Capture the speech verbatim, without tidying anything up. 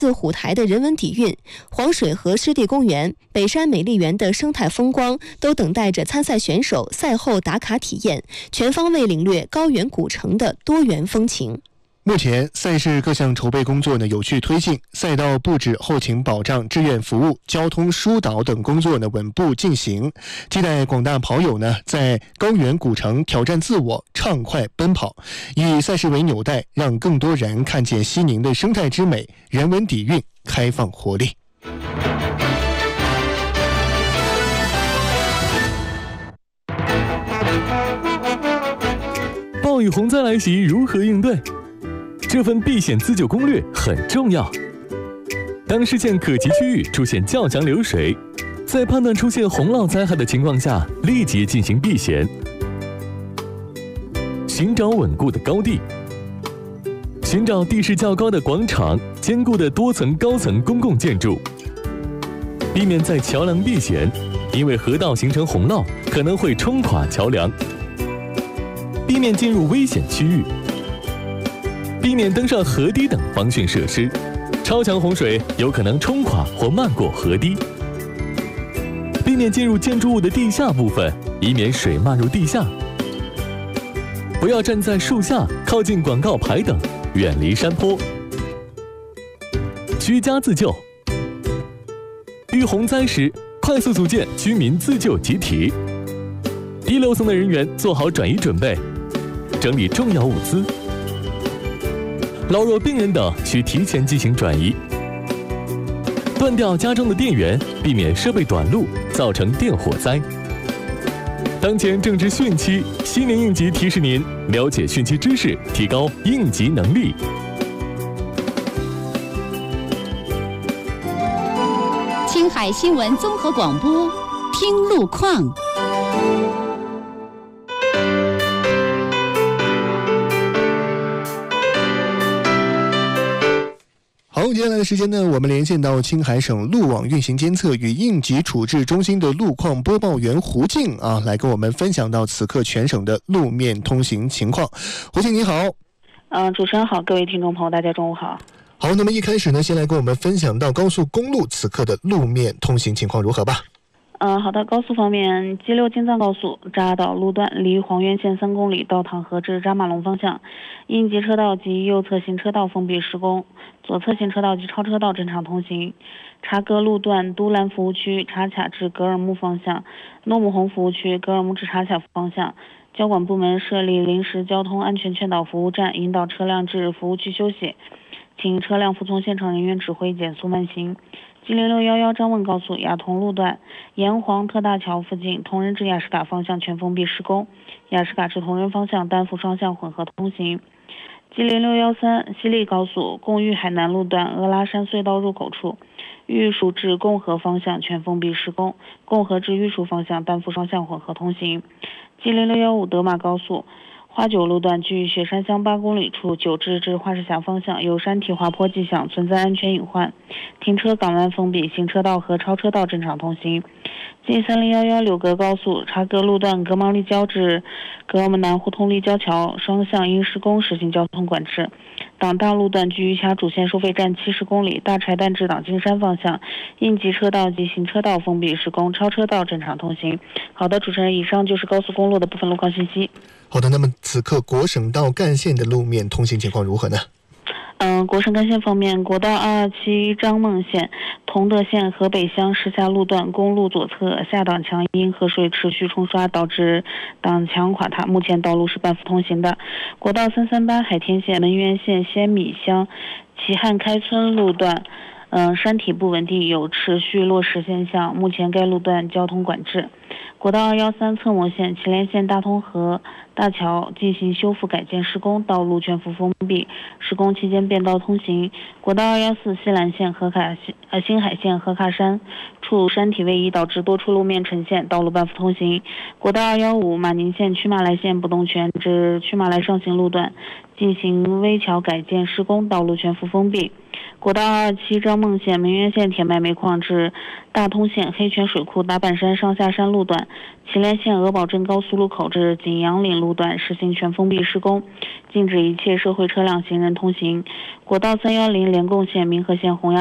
自虎台的人文底蕴，黄水河湿地公园、北山美丽园的生态风光，都等待着参赛选手赛后打卡体验，全方位领略高原古城的多元风情。 目前赛事各项筹备工作呢有序推进，赛道布置、后勤保障、志愿服务、交通疏导等工作呢稳步进行，期待广大跑友呢在高原古城挑战自我，畅快奔跑，以赛事为纽带，让更多人看见西宁的生态之美、人文底蕴、开放活力。 暴雨洪灾来袭，如何应对？这份避险自救攻略很重要。当视线可及区域出现较强流水，在判断出现洪涝灾害的情况下，立即进行避险。寻找稳固的高地，寻找地势较高的广场、坚固的多层高层公共建筑，避免在桥梁避险，因为河道形成洪涝可能会冲垮桥梁。避免进入危险区域，避免登上河堤等防汛设施，超强洪水有可能冲垮或漫过河堤。避免进入建筑物的地下部分，以免水漫入地下。不要站在树下、靠近广告牌等，远离山坡。居家自救，遇洪灾时，快速组建居民自救集体。低楼层的人员做好转移准备，整理重要物资。老弱病人等需提前进行转移。断掉家中的电源，避免设备短路，造成电火灾。当前正值汛期，西宁应急提示您了解汛期知识，提高应急能力。 青海新闻综合广播，听路况。 好，接下来的时间呢，我们连线到青海省路网运行监测与应急处置中心的路况播报员胡静啊，来跟我们分享到此刻全省的路面通行情况。胡静你好。 嗯、呃，主持人好，各位听众朋友，大家中午好。 好，那么一开始呢，先来跟我们分享到高速公路此刻的路面通行情况如何吧。 嗯、呃，好的。高速方面， G 六 京藏高速扎岛路段离黄源县三公里到唐河至扎马龙方向，应急车道及右侧行车道封闭施工，左侧行车道及超车道正常通行。察格路段都兰服务区察卡至格尔木方向，诺姆洪服务区格尔木至察卡方向，交管部门设立临时交通安全劝导服务站，引导车辆至服务区休息，请车辆服从现场人员指挥减速慢行。G 零六一一张汶高速雅同路段沿黄特大桥附近同仁至雅什嘎方向全封闭施工，雅什嘎至同仁方向单幅双向混合通行。G 零六一三西丽高速贡玉海南路段额拉山隧道入口处玉树至共和方向全封闭施工，共和至玉树方向单幅双向混合通行。G 零六一五德马高速花九路段距雪山乡八公里处九至至花市峡方向有山体滑坡迹象，存在安全隐患，停车港湾封闭，行车道和超车道正常通行。G 三零一一柳格高速察格路段格芒立交至格尔木南互通立交桥双向因施工实行交通管制。党大路段距余卡主线收费站七十公里，大柴旦至党金山方向应急车道及行车道封闭施工，超车道正常通行。好的，主持人，以上就是高速公路的部分路况信息。 好的，那么此刻国省道干线的路面通行情况如何呢？ 嗯、呃，国省干线方面，国道二二七张孟县同德县河北乡石峡路段公路左侧下挡墙因河水持续冲刷导致挡墙垮塌，目前道路是半幅通行的。国道三三八海天县门源县仙米乡齐汉开村路段嗯、呃，山体不稳定，有持续落石现象，目前该路段交通管制。国道二一三侧摩县祁连县大通河大桥进行修复改建施工，道路全幅封闭，施工期间变道通行。国道二一四西兰县和卡呃新海县和卡山处山体位移导致多处路面呈现，道路半幅通行。国道二一五马宁县曲马来县不动泉至曲马来上行路段进行危桥改建施工，道路全幅封闭。 国道二二七张孟县明源县铁卖煤矿至大通县黑泉水库达坂山上下山路段、祁连县鹅堡镇高速路口至景阳岭路段实行全封闭施工，禁止一切社会车辆行人通行。国道三一零连贡县民和县洪崖